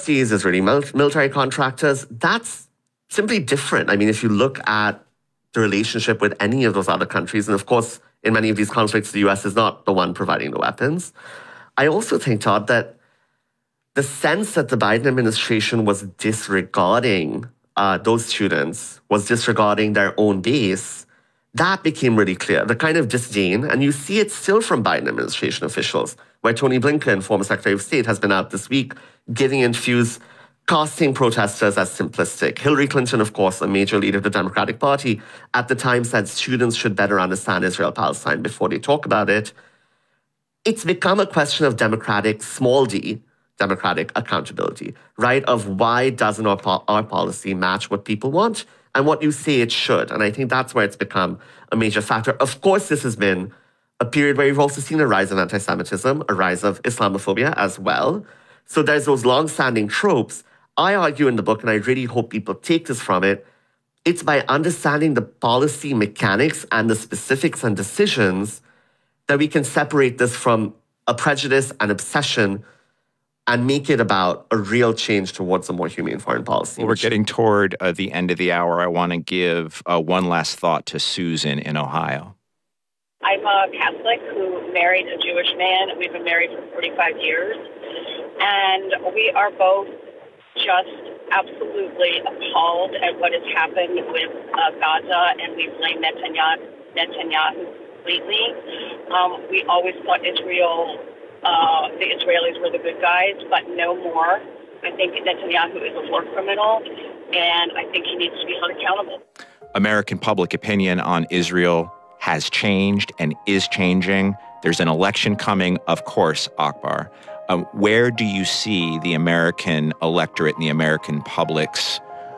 universities, Israeli military contractors. That's simply different. I mean, if you look at the relationship with any of those other countries, and of course, in many of these conflicts, the US is not the one providing the weapons. I also think, Todd, that the sense that the Biden administration was disregarding those students, was disregarding their own base, that became really clear. The kind of disdain, and you see it still from Biden administration officials, where Tony Blinken, former Secretary of State, has been out this week giving interviews, casting protesters as simplistic. Hillary Clinton, of course, a major leader of the Democratic Party, at the time said students should better understand Israel-Palestine before they talk about it. It's become a question of small d, democratic accountability, right? Of why doesn't our policy match what people want and what you say it should? And I think that's where it's become a major factor. Of course, this has been a period where you've also seen a rise of anti-Semitism, a rise of Islamophobia as well. So there's those long-standing tropes. I argue in the book, and I really hope people take this from it, it's by understanding the policy mechanics and the specifics and decisions that we can separate this from a prejudice and obsession and make it about a real change towards a more humane foreign policy. Well, we're getting toward the end of the hour. I want to give one last thought to Susan in Ohio. I'm a Catholic who married a Jewish man. We've been married for 45 years. And we are both just absolutely appalled at what has happened with Gaza, and we blame Netanyahu completely. We always thought the Israelis were the good guys, but no more. I think Netanyahu is a war criminal, and I think he needs to be held accountable. American public opinion on Israel has changed and is changing. There's an election coming, of course, Akbar. Where do you see the American electorate and the American public's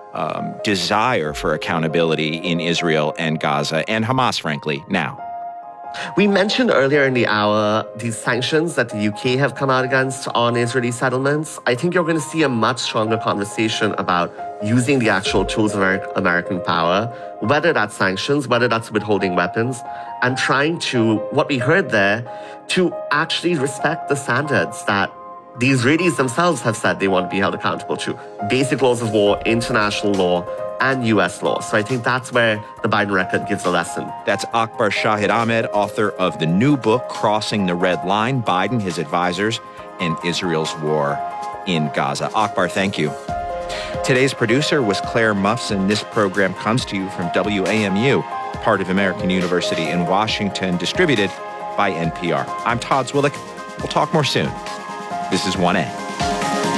desire for accountability in Israel and Gaza and Hamas, frankly, now? We mentioned earlier in the hour these sanctions that the UK have come out against on Israeli settlements. I think you're going to see a much stronger conversation about using the actual tools of American power, whether that's sanctions, whether that's withholding weapons, and trying to, what we heard there, to actually respect the standards that the Israelis themselves have said they want to be held accountable to. Basic laws of war, international law, and U.S. law. So I think that's where the Biden record gives a lesson. That's Akbar Shahid Ahmed, author of the new book, Crossing the Red Line, Biden, His Advisors, and Israel's War in Gaza. Akbar, thank you. Today's producer was Claire Muffson. This program comes to you from WAMU, part of American University in Washington, distributed by NPR. I'm Todd Zwillich. We'll talk more soon. This is 1A.